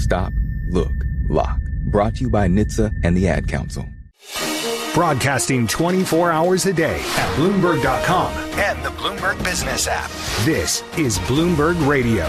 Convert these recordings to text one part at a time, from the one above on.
Stop, look, lock. Brought to you by NHTSA and the Ad Council. Broadcasting 24 hours a day at Bloomberg.com and the Bloomberg Business app. This is Bloomberg Radio.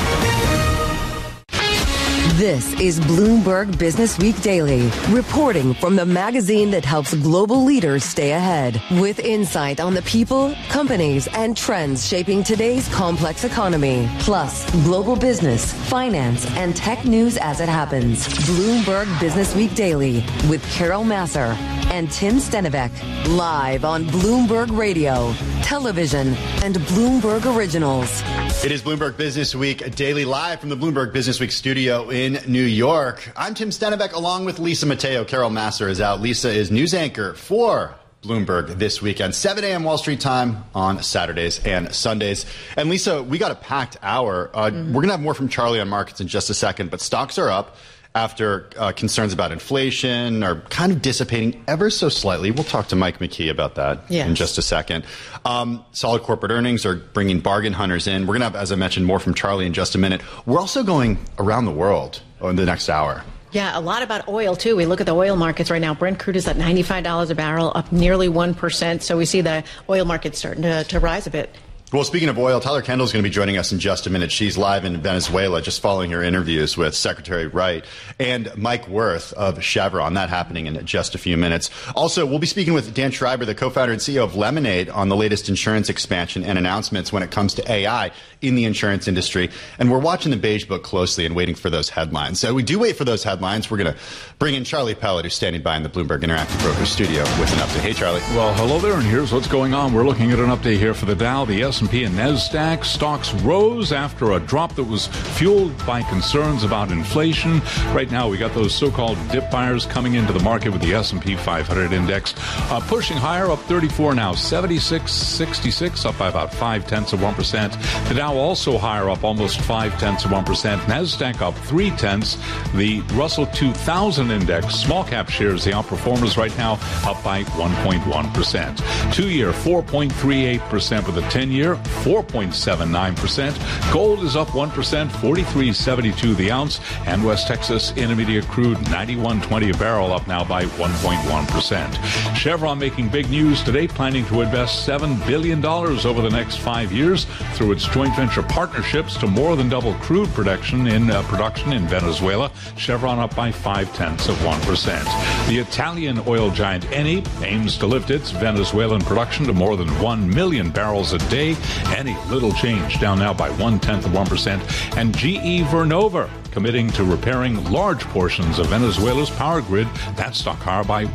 This is Bloomberg Business Week Daily, reporting from the magazine that helps global leaders stay ahead, with insight on the people, companies, and trends shaping today's complex economy, plus global business, finance, and tech news as it happens. Bloomberg Business Week Daily with Carol Massar and Tim Stenivek, live on Bloomberg Radio, television, and Bloomberg Originals. It is Bloomberg Business Week Daily, live from the Bloomberg Business Week studio in New York. I'm Tim Stenivek, along with Lisa Mateo. Carol Massar is out. Lisa is news anchor for Bloomberg this weekend, 7 a.m. Wall Street time on Saturdays and Sundays. And Lisa, we got a packed hour. We're going to have more from Charlie on markets in just a second, but stocks are up after concerns about inflation are kind of dissipating ever so slightly. We'll talk to Mike McKee about that in just a second. Solid corporate earnings are bringing bargain hunters in. We're going to have, as I mentioned, more from Charlie in just a minute. We're also going around the world in the next hour. Yeah, a lot about oil, too. We look at the oil markets right now. Brent crude is at $95 a barrel, up nearly 1%. So we see the oil market starting to rise a bit. Well, speaking of oil, Tyler Kendall is going to be joining us in just a minute. She's live in Venezuela, just following her interviews with Secretary Wright and Mike Wirth of Chevron. That happening in just a few minutes. Also, we'll be speaking with Dan Schreiber, the co-founder and CEO of Lemonade, on the latest insurance expansion and announcements when it comes to AI in the insurance industry. And we're watching the Beige Book closely and waiting for those headlines. So we do wait for those headlines. We're going to bring in Charlie Pellet, who's standing by in the Bloomberg Interactive Brokers studio with an update. Hey, Charlie. Well, hello there, and here's what's going on. We're looking at an update here for the Dow, the S&P, and NASDAQ. Stocks rose after a drop that was fueled by concerns about inflation. Right now, we got those so-called dip buyers coming into the market with the S&P 500 index pushing higher, up 34 now, 76.66, up by about 0.5%. The Dow also higher, up almost 0.5%. NASDAQ up 0.3. The Russell 2000 index, small cap shares, the outperformers right now, up by 1.1%. 2-year, 4.38%, with a 10-year, 4.79%. Gold is up 1%, 43.72 the ounce, and West Texas Intermediate crude 91.20 a barrel, up now by 1.1%. Chevron making big news today, planning to invest $7 billion over the next 5 years through its joint venture partnerships to more than double crude production in Venezuela. Chevron up by 0.5%. The Italian oil giant Eni aims to lift its Venezuelan production to more than 1 million barrels a day. Eni, little change, down now by 0.1%. And GE Vernova committing to repairing large portions of Venezuela's power grid. That stock higher by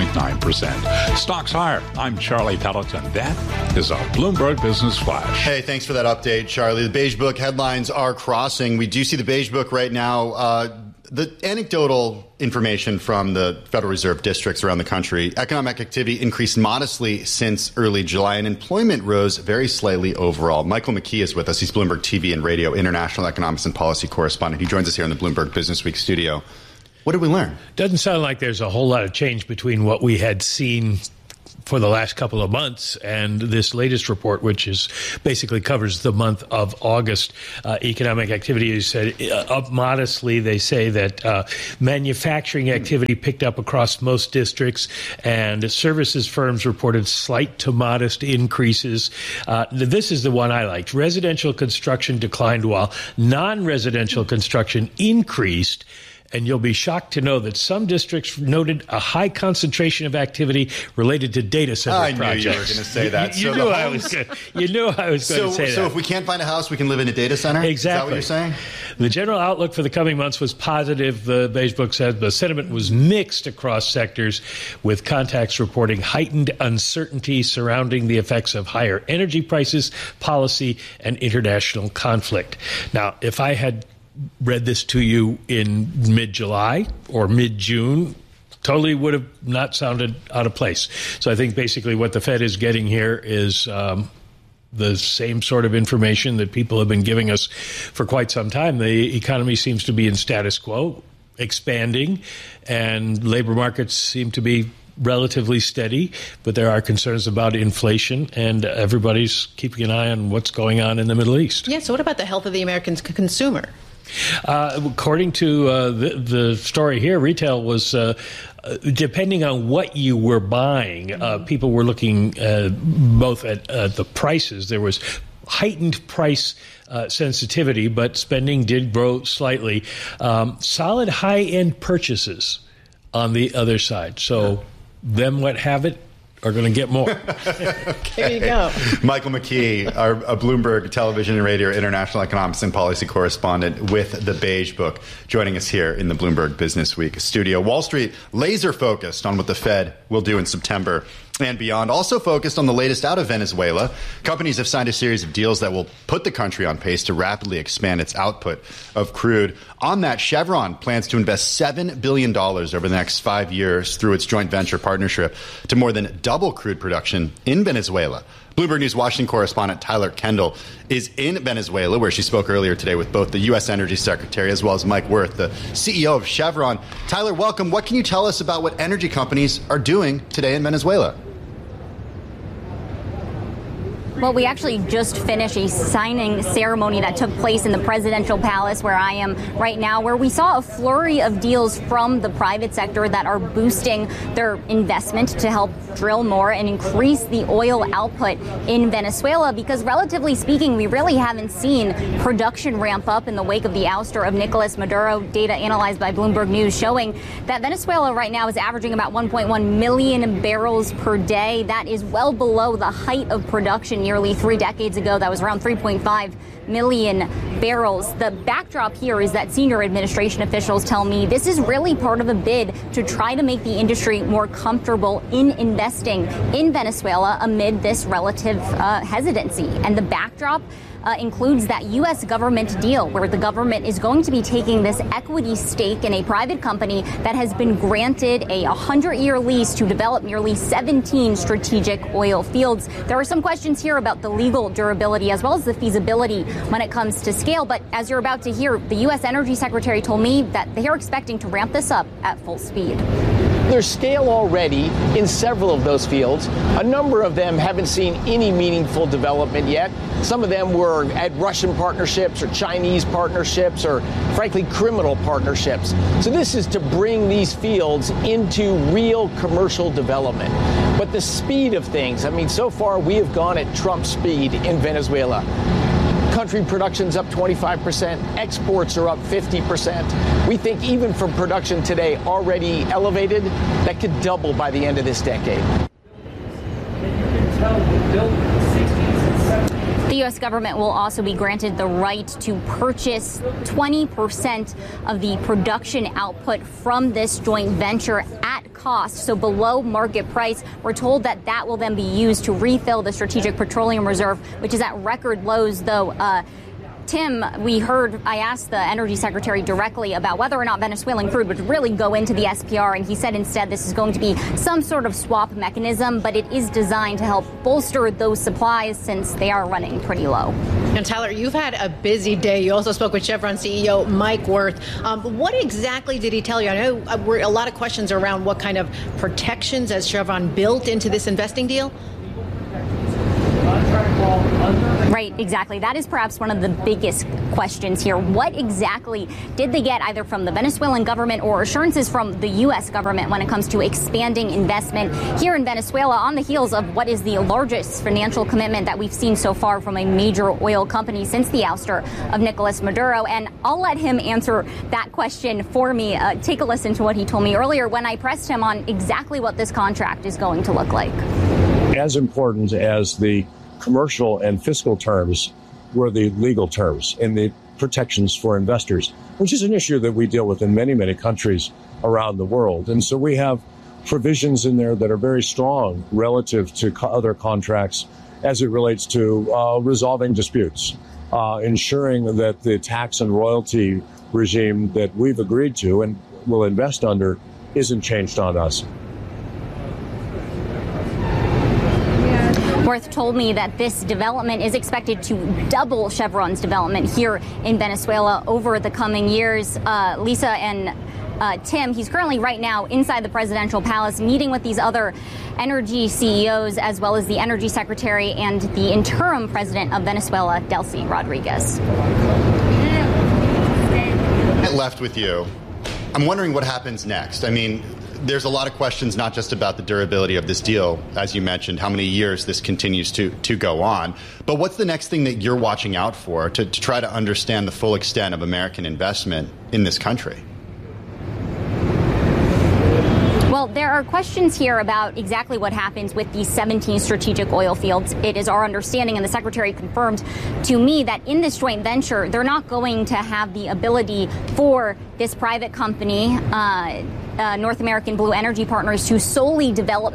1.9%. Stocks higher. I'm Charlie Pellet, and that is our Bloomberg Business Flash. Hey, thanks for that update, Charlie. The Beige Book headlines are crossing. We do see the Beige Book right now. The anecdotal information from the Federal Reserve districts around the country, economic activity increased modestly since early July, and employment rose very slightly overall. Michael McKee is with us. He's Bloomberg TV and Radio international economics and policy correspondent. He joins us here in the Bloomberg Business Week studio. What did we learn? Doesn't sound like there's a whole lot of change between what we had seen for the last couple of months and this latest report, which is basically covers the month of August. Economic activity is said up modestly. They say that manufacturing activity picked up across most districts, and services firms reported slight to modest increases. This is the one I liked. Residential construction declined while non-residential construction increased. And you'll be shocked to know that some districts noted a high concentration of activity related to data center projects. I knew you were going to say that. You knew I was going to say that. So if we can't find a house, we can live in a data center? Exactly. Is that what you're saying? The general outlook for the coming months was positive. The Beige Book said the sentiment was mixed across sectors, with contacts reporting heightened uncertainty surrounding the effects of higher energy prices, policy, and international conflict. Now, if I had read this to you in mid-July or mid-June, totally would have not sounded out of place. So I think basically what the Fed is getting here is the same sort of information that people have been giving us for quite some time. The economy seems to be in status quo, expanding, and labor markets seem to be relatively steady, but there are concerns about inflation, and everybody's keeping an eye on what's going on in the Middle East. Yeah, so what about the health of the American consumer? According to the story here, retail was, depending on what you were buying, people were looking both at the prices. There was heightened price sensitivity, but spending did grow slightly. Solid high-end purchases on the other side. So them what have it are going to get more. There you go. Michael McKee, a Bloomberg television and radio international economics and policy correspondent with the Beige Book, joining us here in the Bloomberg Business Week studio. Wall Street laser focused on what the Fed will do in September and beyond. Also focused on the latest out of Venezuela. Companies have signed a series of deals that will put the country on pace to rapidly expand its output of crude. On that, Chevron plans to invest $7 billion over the next 5 years through its joint venture partnership to more than double crude production in Venezuela. Bloomberg News Washington correspondent Tyler Kendall is in Venezuela, where she spoke earlier today with both the U.S. Energy Secretary as well as Mike Wirth, the CEO of Chevron. Tyler, welcome. What can you tell us about what energy companies are doing today in Venezuela? Well, we actually just finished a signing ceremony that took place in the presidential palace where I am right now, where we saw a flurry of deals from the private sector that are boosting their investment to help drill more and increase the oil output in Venezuela, because relatively speaking, we really haven't seen production ramp up in the wake of the ouster of Nicolas Maduro. Data analyzed by Bloomberg News showing that Venezuela right now is averaging about 1.1 million barrels per day. That is well below the height of production nearly 3 decades ago. That was around 3.5 million barrels. The backdrop here is that senior administration officials tell me this is really part of a bid to try to make the industry more comfortable in investing in Venezuela amid this relative hesitancy. And the backdrop includes that U.S. government deal where the government is going to be taking this equity stake in a private company that has been granted a 100-year lease to develop nearly 17 strategic oil fields. There are some questions here about the legal durability as well as the feasibility when it comes to scale. But as you're about to hear, the U.S. Energy Secretary told me that they are expecting to ramp this up at full speed. There's scale already in several of those fields. A number of them haven't seen any meaningful development yet. Some of them were at Russian partnerships or Chinese partnerships or, frankly, criminal partnerships. So this is to bring these fields into real commercial development. But the speed of things, I mean, so far we have gone at Trump speed in Venezuela. Country production's up 25%. Exports are up 50%. We think even from production today already elevated, that could double by the end of this decade. The U.S. government will also be granted the right to purchase 20% of the production output from this joint venture at cost, so below market price. We're told that that will then be used to refill the Strategic Petroleum Reserve, which is at record lows, though. Tim, I asked the Energy Secretary directly about whether or not Venezuelan crude would really go into the SPR, and he said instead this is going to be some sort of swap mechanism, but it is designed to help bolster those supplies since they are running pretty low. And Tyler, you've had a busy day. You also spoke with Chevron CEO Mike Wirth. What exactly did he tell you? I know a lot of questions around what kind of protections has Chevron built into this investing deal? Right, exactly. That is perhaps one of the biggest questions here. What exactly did they get either from the Venezuelan government or assurances from the U.S. government when it comes to expanding investment here in Venezuela on the heels of what is the largest financial commitment that we've seen so far from a major oil company since the ouster of Nicolas Maduro? And I'll let him answer that question for me. Take a listen to what he told me earlier when I pressed him on exactly what this contract is going to look like. As important as the commercial and fiscal terms were the legal terms and the protections for investors, which is an issue that we deal with in many, many countries around the world. And so we have provisions in there that are very strong relative to other contracts as it relates to resolving disputes, ensuring that the tax and royalty regime that we've agreed to and will invest under isn't changed on us. Wirth told me that this development is expected to double Chevron's development here in Venezuela over the coming years. Lisa and Tim, he's currently right now inside the presidential palace meeting with these other energy CEOs as well as the energy secretary and the interim president of Venezuela, Delcy Rodriguez. left with you, I'm wondering what happens next. I mean, there's a lot of questions, not just about the durability of this deal, as you mentioned, how many years this continues to go on, but what's the next thing that you're watching out for to try to understand the full extent of American investment in this country? Well, there are questions here about exactly what happens with these 17 strategic oil fields. It is our understanding, and the Secretary confirmed to me, that in this joint venture, they're not going to have the ability for this private company, North American Blue Energy Partners, to solely develop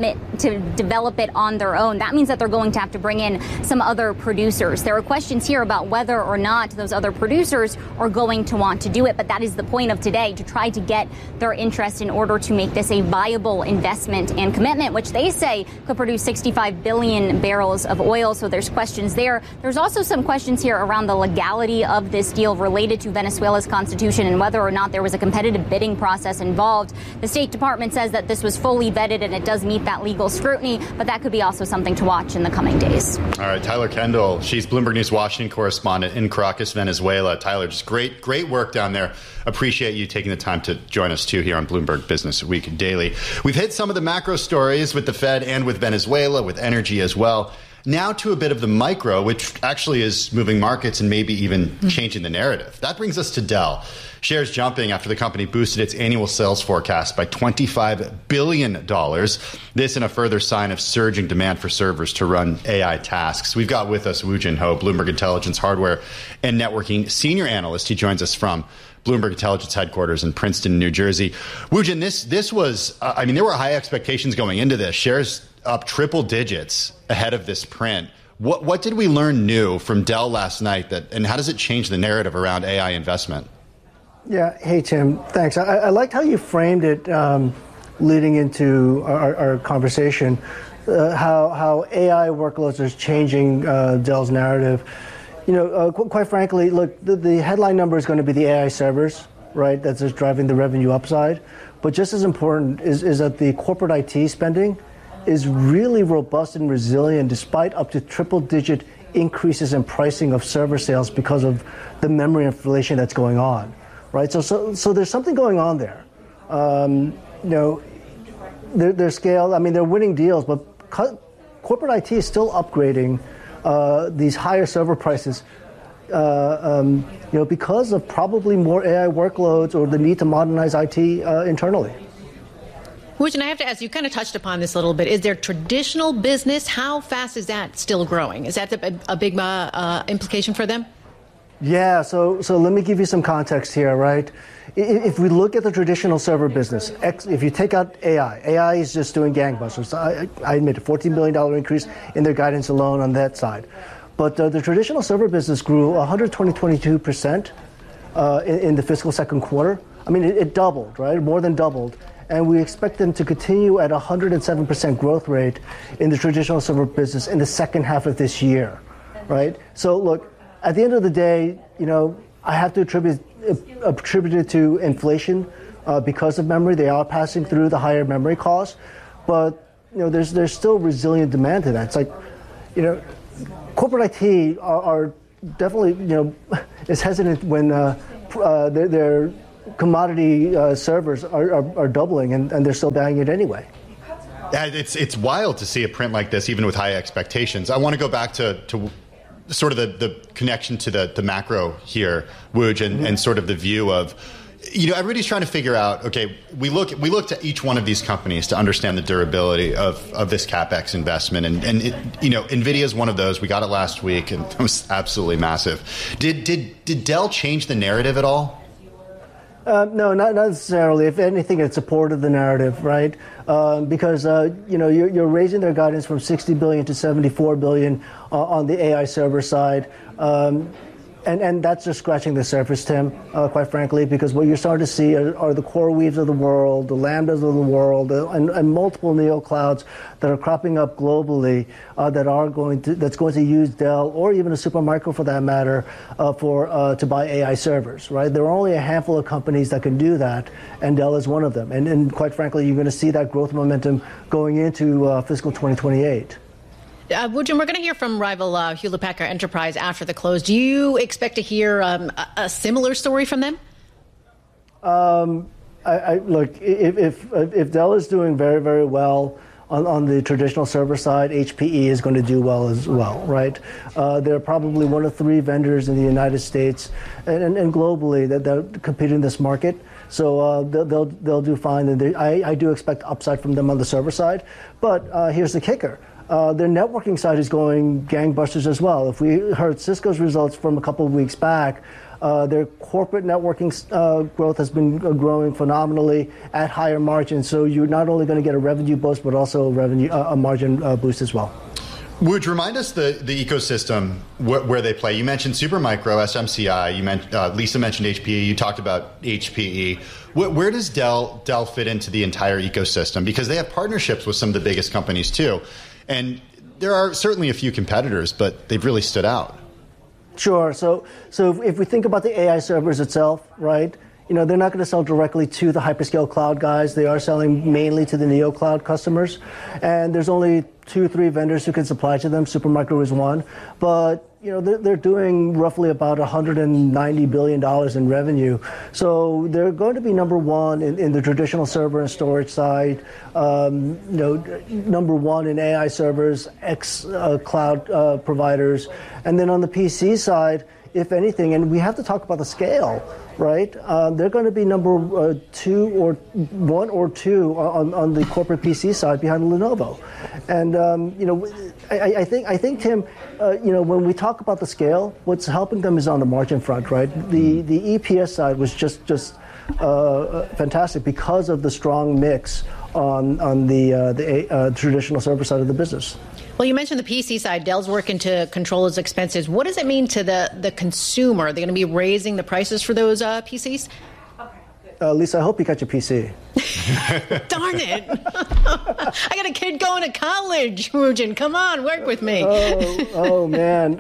it on their own. That means that they're going to have to bring in some other producers. There are questions here about whether or not those other producers are going to want to do it, but that is the point of today, to try to get their interest in order to make this a viable investment and commitment, which they say could produce 65 billion barrels of oil. So there's questions there. There's also some questions here around the legality of this deal related to Venezuela's constitution and whether or not there was a competitive bidding process involved. The State Department says that this was fully vetted and it does meet that legal scrutiny, but that could be also something to watch in the coming days. All right, Tyler Kendall, she's Bloomberg News Washington correspondent in Caracas, Venezuela. Tyler, just great work down there. Appreciate you taking the time to join us, too, here on Bloomberg Business Week Daily. We've hit some of the macro stories with the Fed and with Venezuela, with energy as well. Now to a bit of the micro, which actually is moving markets and maybe even changing the narrative. That brings us to Dell. Shares jumping after the company boosted its annual sales forecast by $25 billion. This in a further sign of surging demand for servers to run AI tasks. We've got with us Woo Jin Ho, Bloomberg Intelligence hardware and networking senior analyst. He joins us from Bloomberg Intelligence headquarters in Princeton, New Jersey. Woo Jin, this was, there were high expectations going into this. Shares up triple digits ahead of this print. What did we learn new from Dell last night, and how does it change the narrative around AI investment? Yeah. Hey, Tim. Thanks. I liked how you framed it leading into our conversation, how AI workloads is changing Dell's narrative. Quite frankly, look, the headline number is going to be the AI servers, right? That's just driving the revenue upside. But just as important is that the corporate IT spending is really robust and resilient despite up to triple-digit increases in pricing of server sales because of the memory inflation that's going on, right? So there's something going on there. Their scale, they're winning deals, but corporate IT is still upgrading these higher server prices, because of probably more AI workloads or the need to modernize IT internally. Woo-Jin, I have to ask, you kind of touched upon this a little bit. Is there traditional business? How fast is that still growing? Is that a big implication for them? Yeah, so let me give you some context here, right? If we look at the traditional server business, if you take out AI is just doing gangbusters. I admit a $14 billion increase in their guidance alone on that side. But the traditional server business grew 122% in the fiscal second quarter. It doubled, right? More than doubled. And we expect them to continue at 107% growth rate in the traditional server business in the second half of this year, right? So look, at the end of the day, I have to attribute it to inflation because of memory. They are passing through the higher memory costs, but there's still resilient demand to that. It's like, corporate IT are definitely is hesitant when their commodity servers are doubling and they're still buying it anyway. It's wild to see a print like this, even with high expectations. I want to go back to sort of the connection to the macro here, Wooj, and sort of the view of, everybody's trying to figure out, okay, we look to each one of these companies to understand the durability of this CapEx investment. And NVIDIA is one of those. We got it last week, and it was absolutely massive. Did Dell change the narrative at all? No, not necessarily. If anything, it supported the narrative, right? Because you're raising their guidance from $60 billion to $74 billion on the AI server side, and that's just scratching the surface, Tim. Quite frankly, because what you're starting to see are the CoreWeaves of the world, the Lambdas of the world, and multiple neo clouds that are cropping up globally that's going to use Dell or even a Supermicro for that matter to buy AI servers, right? There are only a handful of companies that can do that, and Dell is one of them. And quite frankly, you're going to see that growth momentum going into fiscal 2028. Woo-Jin, we're going to hear from rival Hewlett-Packard Enterprise after the close. Do you expect to hear a similar story from them? Look, if Dell is doing very, very well on the traditional server side, HPE is going to do well as well, right? They're probably one of 3 vendors in the United States and globally that compete in this market. So they'll do fine. And I do expect upside from them on the server side. But here's the kicker. Their networking side is going gangbusters as well. If we heard Cisco's results from a couple of weeks back, their corporate networking growth has been growing phenomenally at higher margins. So you're not only going to get a revenue boost, but also a margin boost as well. Would remind us the ecosystem where they play. You mentioned Supermicro, SMCI. Lisa mentioned HPE. You talked about HPE. Where does Dell fit into the entire ecosystem? Because they have partnerships with some of the biggest companies too, and there are certainly a few competitors, but they've really stood out. Sure. So if we think about the AI servers itself, right? They're not going to sell directly to the hyperscale cloud guys. They are selling mainly to the neo cloud customers, and there's only 2-3 vendors who can supply to them. Supermicro is one, but they're doing roughly about $190 billion in revenue. So they're going to be number one in the traditional server and storage side. Number one in AI servers, cloud providers, and then on the PC side, if anything, and we have to talk about the scale, right? They're going to be number 2 or 1 or 2 on the corporate PC side behind Lenovo. And I think Tim, when we talk about the scale, what's helping them is on the margin front, right? The EPS side was just fantastic because of the strong mix on the traditional server side of the business. Well, you mentioned the PC side. Dell's working to control its expenses. What does it mean to the consumer? Are they going to be raising the prices for those PCs? Lisa, I hope you got your PC. Darn it. I got a kid going to college, Woojin. Come on, work with me. Oh man.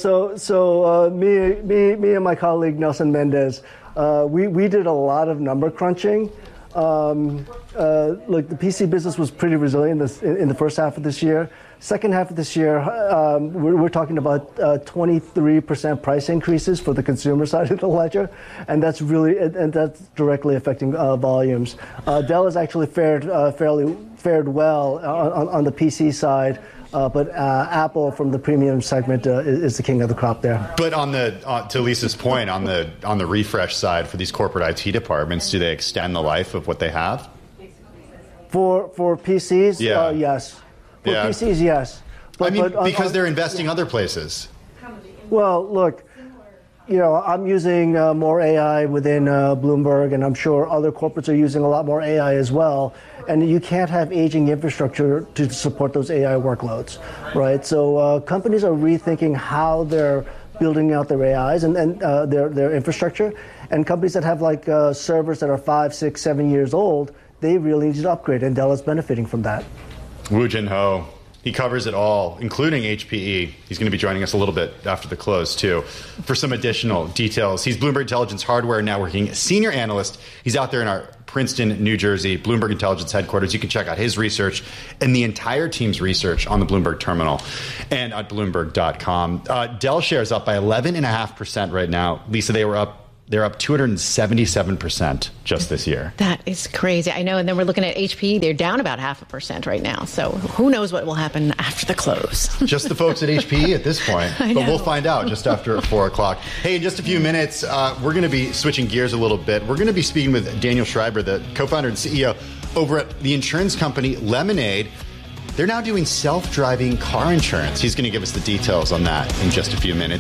So me and my colleague, Nelson Mendez, we did a lot of number crunching. Look, the PC business was pretty resilient in the first half of this year. Second half of this year, we're talking about 23% price increases for the consumer side of the ledger, and that's directly affecting volumes. Dell has actually fared well on the PC side. But Apple, from the premium segment, is the king of the crop there. But to Lisa's point, on the refresh side for these corporate IT departments, do they extend the life of what they have? For PCs, yes. For PCs, yes. But because they're investing other places. Well, look, I'm using more AI within Bloomberg, and I'm sure other corporates are using a lot more AI as well. And you can't have aging infrastructure to support those AI workloads, right? So companies are rethinking how they're building out their AIs and their infrastructure. And companies that have servers that are 5, 6, 7 years old, they really need to upgrade, and Dell is benefiting from that. Woojin Ho. He covers it all, including HPE. He's going to be joining us a little bit after the close, too, for some additional details. He's Bloomberg Intelligence Hardware Networking Senior Analyst. He's out there in our Princeton, New Jersey, Bloomberg Intelligence headquarters. You can check out his research and the entire team's research on the Bloomberg terminal and at Bloomberg.com. Dell shares up by 11.5% right now. Lisa, they're up 277% just this year. That is crazy. I know. And then we're looking at HPE. They're down about 0.5% right now. So who knows what will happen after the close? Just the folks at HPE at this point. But we'll find out just after 4 o'clock. Hey, in just a few minutes, we're going to be switching gears a little bit. We're going to be speaking with Daniel Schreiber, the co-founder and CEO over at the insurance company Lemonade. They're now doing self-driving car insurance. He's going to give us the details on that in just a few minutes.